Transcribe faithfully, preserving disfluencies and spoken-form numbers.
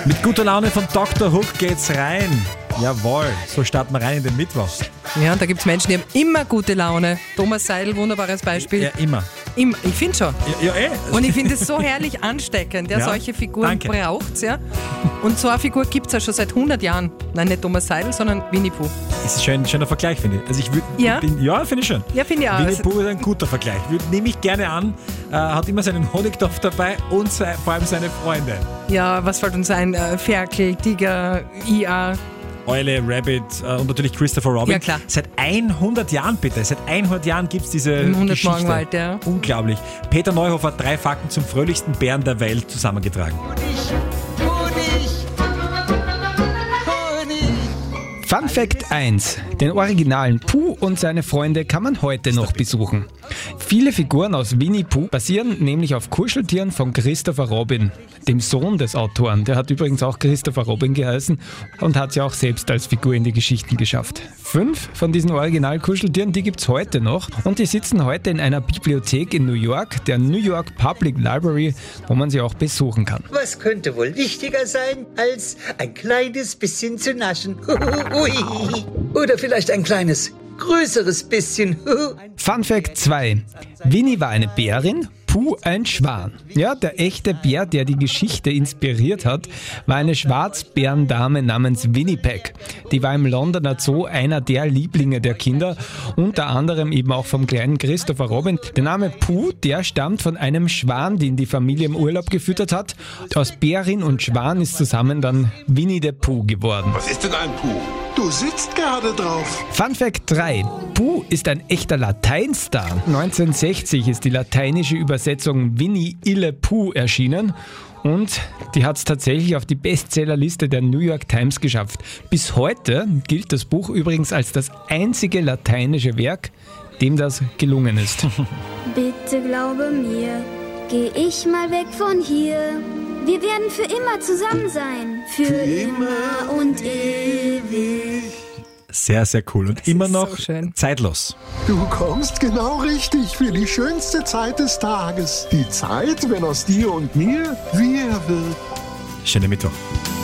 Mit guter Laune von Doktor Hook geht's rein. Jawohl, so starten wir rein in den Mittwoch. Ja, und da gibt es Menschen, die haben immer gute Laune. Thomas Seidel, wunderbares Beispiel. Ja, immer. Im, ich finde schon. Ja, ja, eh. Und ich finde es so herrlich ansteckend. Ja, Ja, solche Figuren danke. braucht es. Ja. Und so eine Figur gibt es ja schon seit hundert Jahren. Nein, nicht Thomas Seidel, sondern Winnie Pooh. Das ist ein schön, schöner Vergleich, finde ich. Also ich würd, Ja? bin, ja, finde ich schön. Ja, finde ich auch. Winnie Also, Pooh ist ein guter Vergleich. Würd- Nehme ich gerne an. Äh, hat immer seinen Honigtopf dabei und sei, vor allem seine Freunde. ja, was fällt uns ein? Äh, Ferkel, Tiger, I A. Eule, Rabbit äh, und natürlich Christopher Robin. Ja, klar. Seit hundert Jahren, bitte. Seit hundert Jahren gibt es diese Im hundert Geschichte. Morgenwald, ja. Unglaublich. Peter Neuhofer hat drei Fakten zum fröhlichsten Bären der Welt zusammengetragen. Fun Fact eins. Den originalen Pooh und seine Freunde kann man heute noch besuchen. Viele Figuren aus Winnie Pooh basieren nämlich auf Kuscheltieren von Christopher Robin, dem Sohn des Autoren. Der hat übrigens auch Christopher Robin geheißen und hat ja auch selbst als Figur in die Geschichten geschafft. Fünf von diesen Original-Kuscheltieren, die gibt's heute noch und die sitzen heute in einer Bibliothek in New York, der New York Public Library, wo man sie auch besuchen kann. Was könnte wohl wichtiger sein, als ein kleines bisschen zu naschen? Ui. Oder vielleicht ein kleines, größeres bisschen. Fun Fact zwei. Winnie war eine Bärin, Pooh ein Schwan. Ja, der echte Bär, der die Geschichte inspiriert hat, war eine Schwarzbärendame namens Winnipeg. Die war im Londoner Zoo einer der Lieblinge der Kinder, unter anderem eben auch vom kleinen Christopher Robin. Der Name Pooh, der stammt von einem Schwan, den die Familie im Urlaub gefüttert hat. Aus Bärin und Schwan ist zusammen dann Winnie the Pooh geworden. Was ist denn ein Puh? Du sitzt gerade drauf. Fun Fact drei. Pooh ist ein echter Lateinstar. neunzehnhundertsechzig ist die lateinische Übersetzung Winnie Ille Pooh erschienen und die hat es tatsächlich auf die Bestsellerliste der New York Times geschafft. Bis heute gilt das Buch übrigens als das einzige lateinische Werk, dem das gelungen ist. Bitte glaube mir, geh ich mal weg von hier. Wir werden für immer zusammen sein. Für, für immer und ewig. Sehr, sehr cool und immer ist noch so schön. zeitlos. Du kommst genau richtig für die schönste Zeit des Tages. Die Zeit, wenn aus dir und mir wir wird. Schönen Mittwoch.